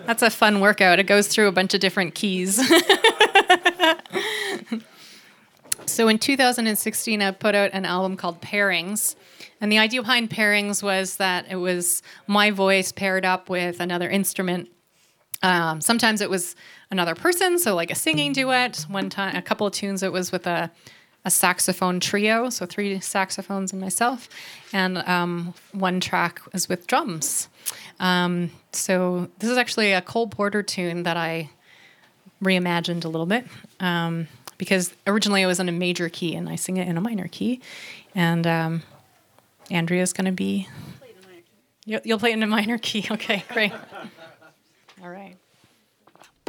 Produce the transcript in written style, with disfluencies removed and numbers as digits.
That's a fun workout. It goes through a bunch of different keys. So in 2016, I put out an album called Pairings. And the idea behind Pairings was that it was my voice paired up with another instrument. Sometimes it was another person, so like a singing duet. One time, a couple of tunes, it was with a saxophone trio, so 3 saxophones and myself. And one track was with drums. So this is actually a Cole Porter tune that I reimagined a little bit. Because originally it was in a major key, and I sing it in a minor key. And Andrea's going to be... You'll play it in a minor key. Okay, great. All right.